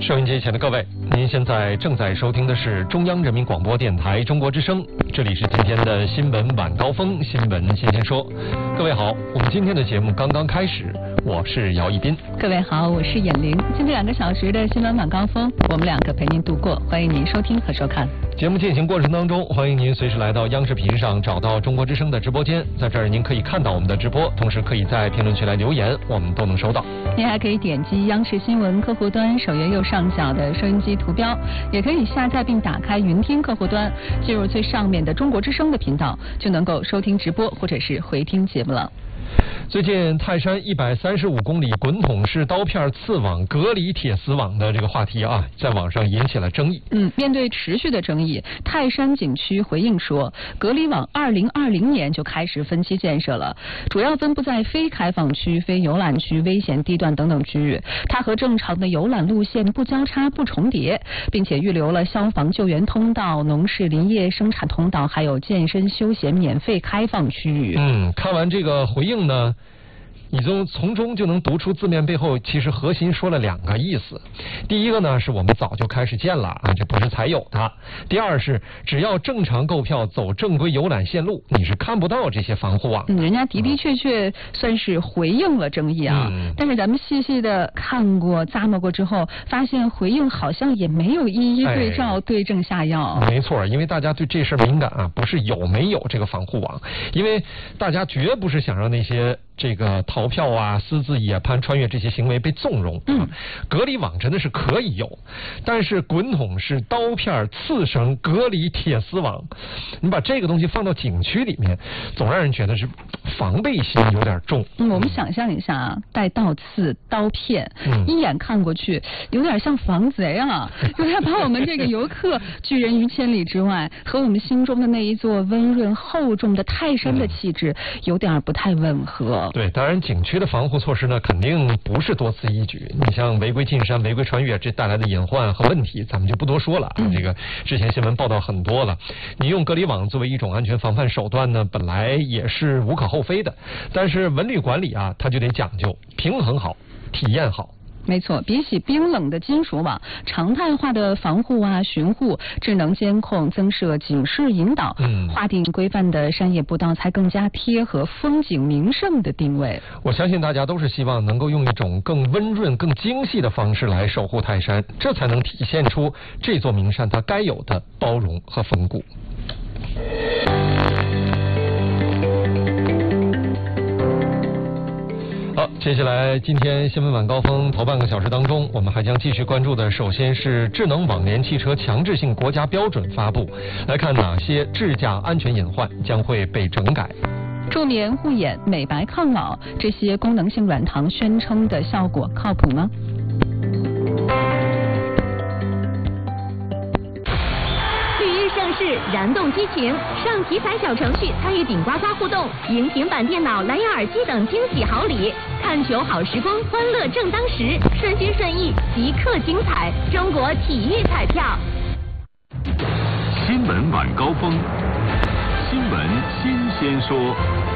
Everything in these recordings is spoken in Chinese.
收音机前的各位，您现在正在收听的是中央人民广播电台中国之声，这里是今天的新闻晚高峰，新闻先先说。各位好，我们今天的节目刚刚开始，我是姚一斌。 各位好，我是闫玲。今天2个小时的新闻晚高峰，我们2个陪您度过，欢迎您收听和收看。 节目进行过程当中，欢迎您随时来到央视频上找到中国之声的直播间，在这儿您可以看到我们的直播，同时可以在评论区来留言，我们都能收到。 您还可以点击央视新闻客户端首页右上角的收音机图标，也可以下载并打开云听客户端，进入最上面的中国之声的频道，就能够收听直播或者是回听节目了。 最近泰山135公里滚筒式刀片刺网隔离铁丝网的这个话题啊，在网上引起了争议。 面对持续的争议，泰山景区回应说，隔离网2020年就开始分期建设了，主要分布在非开放区、非游览区、危险地段等等区域。它和正常的游览路线不交叉、不重叠，并且预留了消防救援通道、农事林业生产通道，还有健身休闲免费开放区域。 看完这个回应呢，你从中就能读出字面背后其实核心说了2个意思。第一个呢，是我们早就开始建了啊，这不是才有的。第二是只要正常购票走正规游览线路，你是看不到这些防护网。 人家的确算是回应了争议啊。但是咱们细细的看过咂摸过之后，发现回应好像也没有一一对照、对症下药。 没错，因为大家对这事敏感啊，不是有没有这个防护网，因为大家绝不是想让那些这个逃票啊、私自野攀穿越这些行为被纵容。隔离网真的是可以有，但是滚筒式刀片刺绳隔离铁丝网，你把这个东西放到景区里面，总让人觉得是防备心有点重。 我们想象一下啊，带倒刺、刀片，一眼看过去有点像防贼啊，有点把我们这个游客拒人于千里之外，和我们心中的那一座温润厚重的泰山的气质有点不太吻合。 对，当然景区的防护措施呢，肯定不是多此一举。你像违规进山、违规穿越，这带来的隐患和问题，咱们就不多说了。这个之前新闻报道很多了。你用隔离网作为一种安全防范手段呢，本来也是无可厚非的。但是文旅管理啊，它就得讲究平衡好、体验好。 没错，比起冰冷的金属网，常态化的防护啊、巡护、智能监控、增设警示引导，划定规范的山野步道才更加贴合风景名胜的定位。 我相信大家都是希望能够用一种更温润、更精细的方式来守护泰山，这才能体现出这座名山它该有的包容和风骨。好，接下来今天新闻晚高峰头半个小时当中，我们还将继续关注的，首先是智能网联汽车强制性国家标准发布，来看哪些智驾安全隐患将会被整改。 助眠、护眼、美白、抗老，这些功能性软糖宣称的效果靠谱吗？ 是燃动激情，上体彩小程序参与顶呱呱互动，赢平板电脑、蓝牙耳机等惊喜好礼。看球好时光，欢乐正当时，顺心顺意，即刻精彩。中国体育彩票。 新闻晚高峰，新闻新鲜说。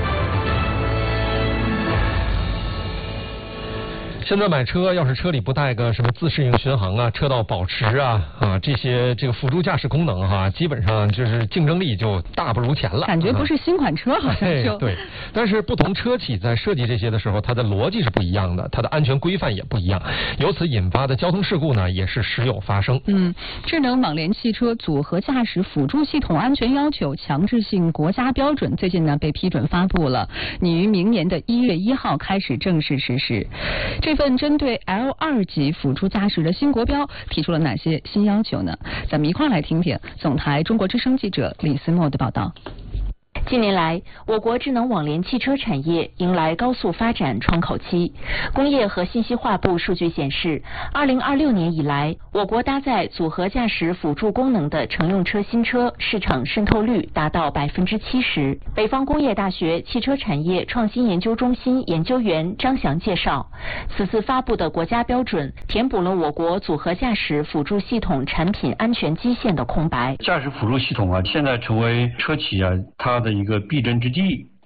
现在买车，要是车里不带个什么自适应巡航啊、车道保持啊这些这个辅助驾驶功能基本上就是竞争力就大不如前了。 感觉不是新款车好像就对，但是不同车企在设计这些的时候，它的逻辑是不一样的，它的安全规范也不一样，由此引发的交通事故呢也是时有发生。 智能网联汽车组合驾驶辅助系统安全要求强制性国家标准最近呢被批准发布了，拟于明年的1月1号开始正式实施。这份针对 L2 级辅助驾驶的新国标提出了哪些新要求呢？咱们一块来听听总台中国之声记者李思墨的报道。 近年来，我国智能网联汽车产业迎来高速发展窗口期。工业和信息化部数据显示，2026年以来，我国搭载组合驾驶辅助功能的乘用车新车市场渗透率达到70%。北方工业大学汽车产业创新研究中心研究员张翔介绍，此次发布的国家标准填补了我国组合驾驶辅助系统产品安全基线的空白。 驾驶辅助系统现在成为车企它的一个必争之地。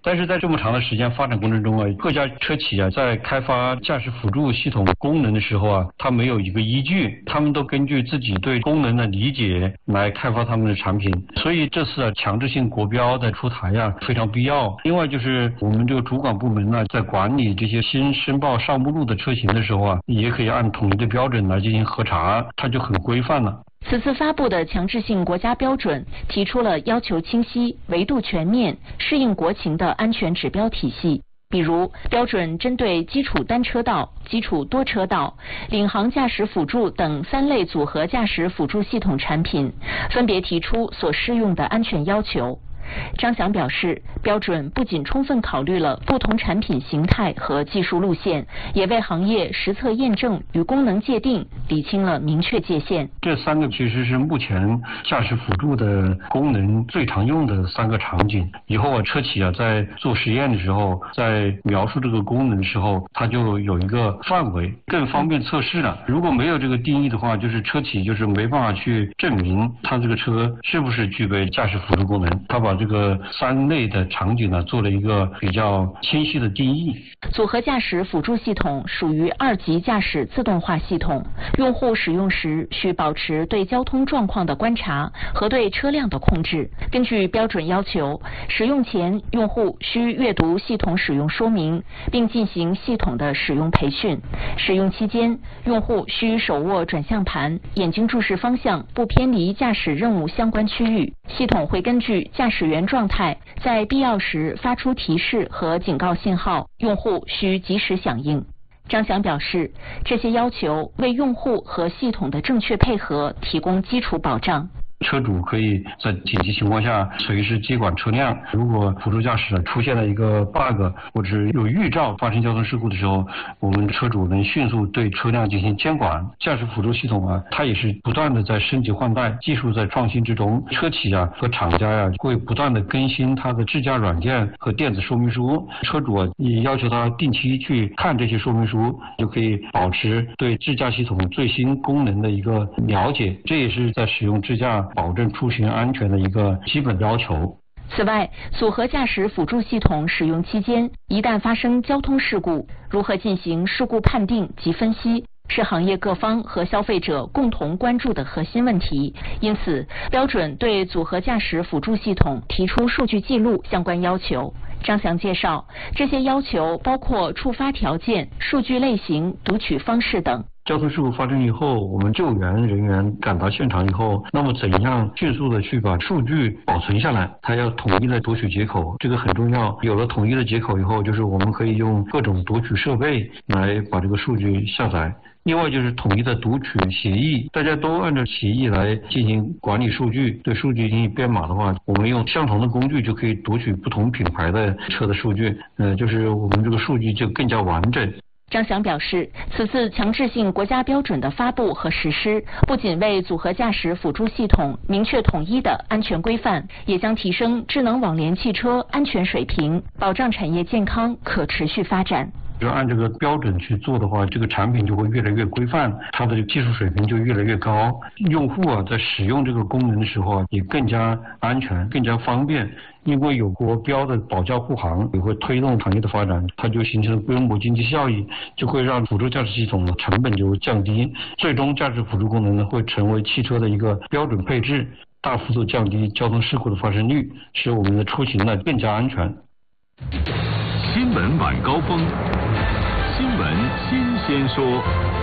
但是在这么长的时间发展过程中啊，各家车企啊在开发驾驶辅助系统功能的时候啊，它没有一个依据，他们都根据自己对功能的理解来开发他们的产品，所以这次啊强制性国标的出台啊非常必要。另外就是我们这个主管部门呢，在管理这些新申报上目录的车型的时候啊，也可以按统一的标准来进行核查，它就很规范了。 此次发布的强制性国家标准提出了要求清晰、维度全面、适应国情的安全指标体系。比如，标准针对基础单车道、基础多车道、领航驾驶辅助等3类组合驾驶辅助系统产品，分别提出所适用的安全要求。张翔表示，标准不仅充分考虑了不同产品形态和技术路线，也为行业实测验证与功能界定理清了明确界限。 这3个其实是目前驾驶辅助的功能最常用的3个场景。以后啊，车企啊在做实验的时候，在描述这个功能的时候，它就有一个范围，更方便测试了。如果没有这个定义的话，就是车企就是没办法去证明它这个车是不是具备驾驶辅助功能。它把这个3类的场景呢做了一个比较清晰的定义。 组合驾驶辅助系统属于2级驾驶自动化系统，用户使用时需保持对交通状况的观察和对车辆的控制。根据标准要求，使用前用户需阅读系统使用说明，并进行系统的使用培训。使用期间，用户需手握转向盘，眼睛注视方向，不偏离驾驶任务相关区域。系统会根据驾驶员状态，在必要时发出提示和警告信号，用户需及时响应。张翔表示，这些要求为用户和系统的正确配合提供基础保障。 车主可以在紧急情况下随时接管车辆，如果辅助驾驶出现了一个 bug 或者是有预兆发生交通事故的时候，我们车主能迅速对车辆进行监管。驾驶辅助系统啊，它也是不断的在升级换代，技术在创新之中。车企啊和厂家呀会不断的更新它的智驾软件和电子说明书，车主啊也要求他定期去看这些说明书，就可以保持对智驾系统最新功能的一个了解，这也是在使用智驾保证出行安全的一个基本要求。 此外，组合驾驶辅助系统使用期间，一旦发生交通事故，如何进行事故判定及分析，是行业各方和消费者共同关注的核心问题。因此，标准对组合驾驶辅助系统提出数据记录相关要求。张翔介绍，这些要求包括触发条件、数据类型、读取方式等。 交通事故发生以后，我们救援人员赶到现场以后，那么怎样迅速的去把数据保存下来？它要统一的读取接口，这个很重要。有了统一的接口以后，就是我们可以用各种读取设备来把这个数据下载。另外就是统一的读取协议，大家都按照协议来进行管理数据，对数据进行编码的话，我们用相同的工具就可以读取不同品牌的车的数据，就是我们这个数据就更加完整。 张翔表示，此次强制性国家标准的发布和实施，不仅为组合驾驶辅助系统明确统一的安全规范，也将提升智能网联汽车安全水平，保障产业健康可持续发展。 就按这个标准去做的话，这个产品就会越来越规范，它的技术水平就越来越高。用户啊，在使用这个功能的时候啊，也更加安全、更加方便。因为有国标的保驾护航，也会推动行业的发展，它就形成规模经济效益，就会让辅助驾驶系统的成本就降低，最终驾驶辅助功能呢会成为汽车的一个标准配置，大幅度降低交通事故的发生率，使我们的出行呢更加安全。 新闻晚高峰，新闻新鲜说。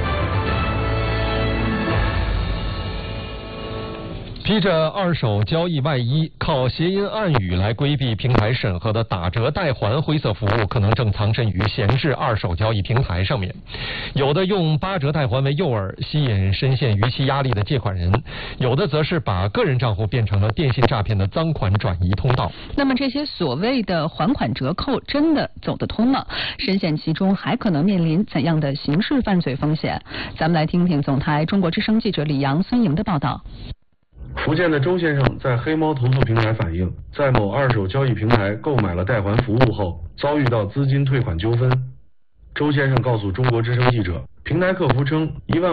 披着二手交易外衣，靠谐音暗语来规避平台审核的打折代还灰色服务，可能正藏身于闲置二手交易平台上面。有的用8折代还为诱饵，吸引深陷逾期压力的借款人；有的则是把个人账户变成了电信诈骗的赃款转移通道。 那么这些所谓的还款折扣真的走得通吗？深陷其中还可能面临怎样的刑事犯罪风险？咱们来听听总台中国之声记者李阳、孙莹的报道。 福建的周先生在黑猫投诉平台反映，在某二手交易平台购买了代还服务后，遭遇到资金退款纠纷。周先生告诉中国之声记者，平台客服称1万